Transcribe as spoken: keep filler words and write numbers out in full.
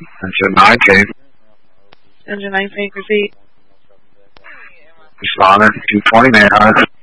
Engine nine, Cave. Engine nine, Cave, repeat. Responder, two twenty, may I have?